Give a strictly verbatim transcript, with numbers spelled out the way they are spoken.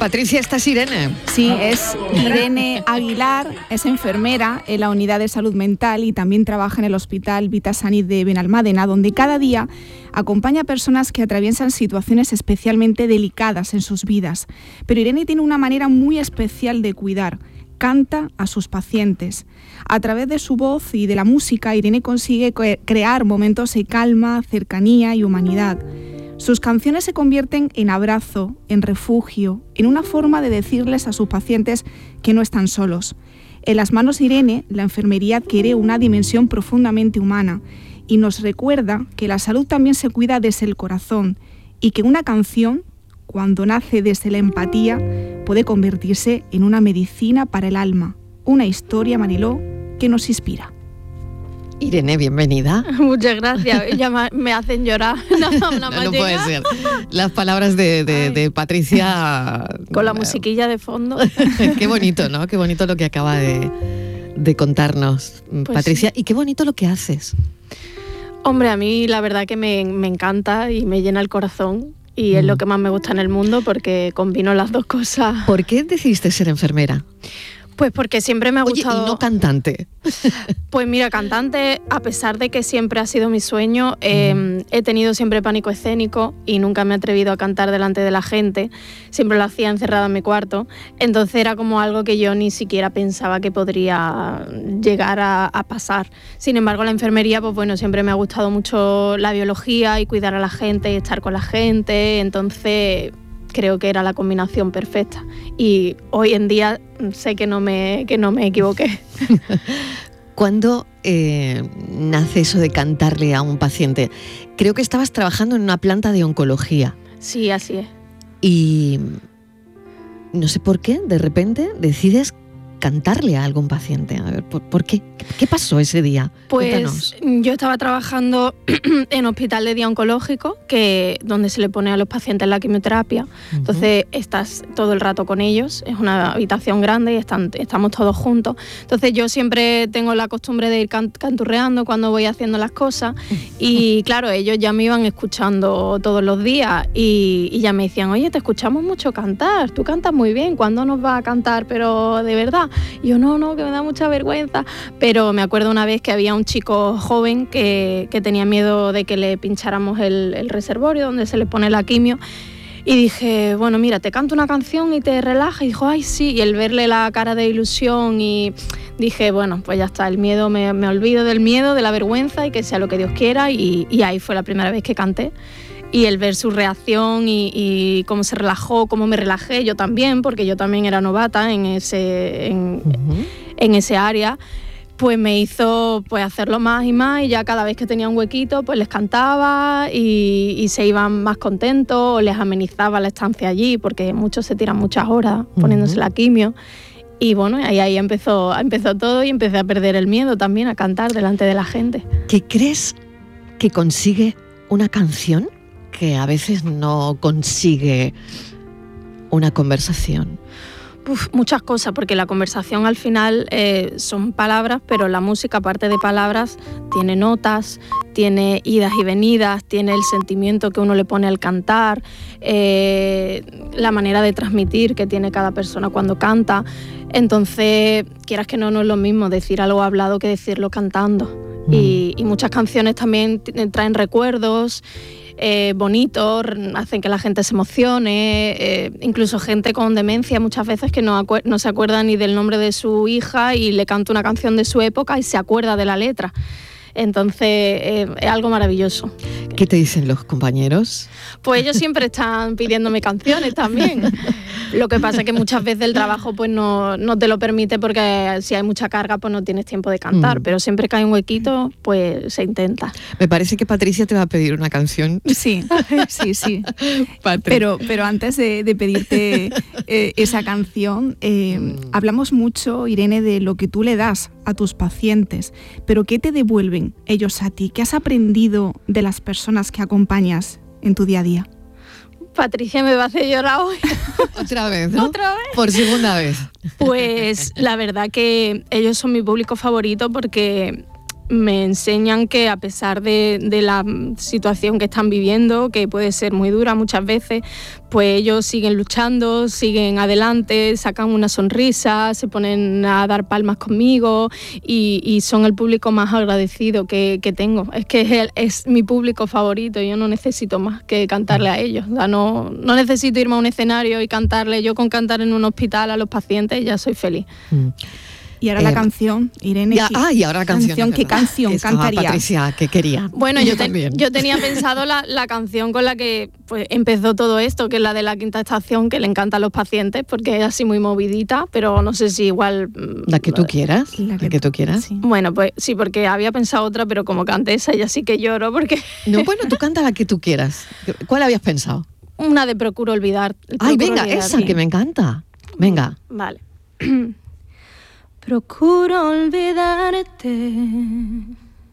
Patricia, esta es Irene. Sí, es Irene Aguilar, es enfermera en la unidad de salud mental y también trabaja en el Hospital Vitasanit de Benalmádena, donde cada día acompaña a personas que atraviesan situaciones especialmente delicadas en sus vidas. Pero Irene tiene una manera muy especial de cuidar. Canta a sus pacientes. A través de su voz y de la música, Irene consigue cre- crear momentos de calma, cercanía y humanidad. Sus canciones se convierten en abrazo, en refugio, en una forma de decirles a sus pacientes que no están solos. En las manos de Irene, la enfermería adquiere una dimensión profundamente humana y nos recuerda que la salud también se cuida desde el corazón y que una canción, cuando nace desde la empatía, puede convertirse en una medicina para el alma, una historia, Mariló, que nos inspira. Irene, bienvenida. Muchas gracias, ya me hacen llorar. No, no, no, no, no puede ser. Las palabras de, de, de Patricia... Con la musiquilla de fondo. Qué bonito, ¿no? Qué bonito lo que acaba de, de contarnos, pues Patricia. Sí. Y qué bonito lo que haces. Hombre, a mí la verdad que me, me encanta y me llena el corazón. Y es mm. lo que más me gusta en el mundo porque combino las dos cosas. ¿Por qué decidiste ser enfermera? Pues porque siempre me ha gustado... Oye, ¿y no cantante? Pues mira, cantante, a pesar de que siempre ha sido mi sueño, eh, mm. he tenido siempre pánico escénico y nunca me he atrevido a cantar delante de la gente. Siempre lo hacía encerrada en mi cuarto. Entonces era como algo que yo ni siquiera pensaba que podría llegar a, a pasar. Sin embargo, la enfermería, pues bueno, siempre me ha gustado mucho la biología y cuidar a la gente y estar con la gente. Entonces... creo que era la combinación perfecta y hoy en día sé que no me, que no me equivoqué. ¿Cuándo eh, nace eso de cantarle a un paciente? Creo que estabas trabajando en una planta de oncología. Sí, así es. Y no sé por qué, de repente decides cantarle a algún paciente. A ver, ¿por, por qué? ¿Qué pasó ese día? Pues Cuéntanos. Yo estaba trabajando en hospital de día oncológico, que donde se le pone a los pacientes la quimioterapia. Uh-huh. Entonces estás todo el rato con ellos, es una habitación grande y están, estamos todos juntos. Entonces yo siempre tengo la costumbre de ir can- canturreando cuando voy haciendo las cosas y claro, ellos ya me iban escuchando todos los días y, y ya me decían, oye, te escuchamos mucho cantar, tú cantas muy bien, ¿cuándo nos vas a cantar? Pero de verdad. Y yo, no, no, que me da mucha vergüenza. Pero me acuerdo una vez que había un chico joven que, que tenía miedo de que le pincháramos el, el reservorio donde se le pone la quimio. Y dije, bueno, mira, te canto una canción y te relaja. Y dijo, ay, sí. Y el verle la cara de ilusión y dije, bueno, pues ya está, el miedo, me, me olvido del miedo, de la vergüenza y que sea lo que Dios quiera. Y, y ahí fue la primera vez que canté. Y el ver su reacción y, y cómo se relajó, cómo me relajé, yo también, porque yo también era novata en ese, en, uh-huh. en ese área, pues me hizo pues hacerlo más y más y ya cada vez que tenía un huequito pues les cantaba y, y se iban más contentos o les amenizaba la estancia allí, porque muchos se tiran muchas horas poniéndose uh-huh. la quimio. Y bueno, ahí, ahí empezó, empezó todo y empecé a perder el miedo también a cantar delante de la gente. ¿Qué crees que consigue una canción que a veces no consigue una conversación? Uf, muchas cosas, porque la conversación al final eh, son palabras, pero la música, aparte de palabras, tiene notas, tiene idas y venidas, tiene el sentimiento que uno le pone al cantar, eh, la manera de transmitir que tiene cada persona cuando canta. Entonces, quieras que no, no es lo mismo decir algo hablado que decirlo cantando. Mm. Y, y muchas canciones también t- traen recuerdos, Eh, bonitos, hacen que la gente se emocione, eh, incluso gente con demencia muchas veces que no, acu- no se acuerda ni del nombre de su hija y le canta una canción de su época y se acuerda de la letra. Entonces eh, es algo maravilloso. ¿Qué te dicen los compañeros? Pues ellos siempre están pidiéndome canciones también. Lo que pasa es que muchas veces el trabajo pues no, no te lo permite porque si hay mucha carga pues no tienes tiempo de cantar, mm. pero siempre que hay un huequito pues se intenta. Me parece que Patricia te va a pedir una canción. Sí, sí, sí. Pero, pero antes de, de pedirte eh, esa canción, eh, mm. hablamos mucho, Irene, de lo que tú le das a tus pacientes, pero ¿qué te devuelven ellos a ti? ¿Qué has aprendido de las personas que acompañas en tu día a día? Patricia me va a hacer llorar hoy. Otra vez, ¿no? Otra vez. Por segunda vez. Pues la verdad que ellos son mi público favorito porque me enseñan que a pesar de, de la situación que están viviendo, que puede ser muy dura muchas veces, pues ellos siguen luchando, siguen adelante, sacan una sonrisa, se ponen a dar palmas conmigo y, y son el público más agradecido que, que tengo. Es que es, el, es mi público favorito, yo no necesito más que cantarle a ellos. O sea, no, no necesito irme a un escenario y cantarle. Yo con cantar en un hospital a los pacientes ya soy feliz. Mm. Y ahora Eh, la canción, Irene. Ya, ah, y ahora la canción. canción ¿Qué canción Estaba cantarías? Patricia, que quería. Bueno, yo, yo, te, también. yo tenía pensado la, la canción con la que pues, empezó todo esto, que es la de La Quinta Estación, que le encanta a los pacientes, porque es así muy movidita, pero no sé si igual... La que tú quieras, la que, la que tú quieras. Sí. Bueno, pues sí, porque había pensado otra, pero como canté esa, ya sí que lloro, porque... No, bueno, tú canta la que tú quieras. ¿Cuál habías pensado? Una de Procuro Olvidar. Ay, Procuro venga, olvidar, esa, sí. que me encanta. Venga. Vale. Procuro olvidarte